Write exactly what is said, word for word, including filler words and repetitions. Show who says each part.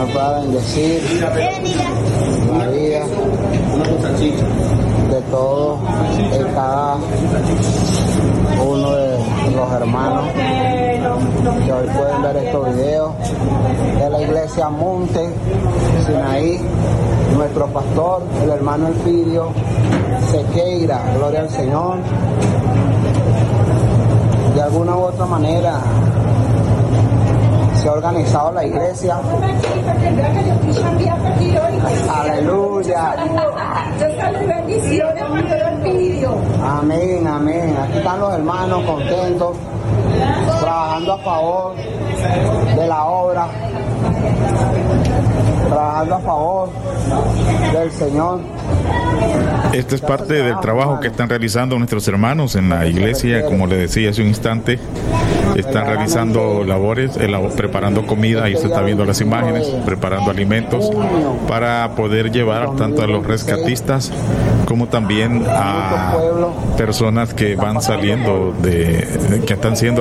Speaker 1: Señor pueda bendecir la vida de todos y cada uno de los hermanos que hoy pueden ver estos videos de la iglesia Monte Sinaí, nuestro pastor, el hermano Elpidio Sequeira, gloria al Señor. De alguna u otra manera se ha organizado la iglesia. Aleluya. Amén, amén. Aquí están los hermanos contentos, trabajando a favor de la obra, trabajando a favor del Señor.
Speaker 2: Esta es parte del trabajo que están realizando nuestros hermanos en la iglesia. Como le decía hace un instante, están realizando labores, preparando comida, y usted está viendo las imágenes, preparando alimentos para poder llevar tanto a los rescatistas como también a personas que van saliendo, de que están siendo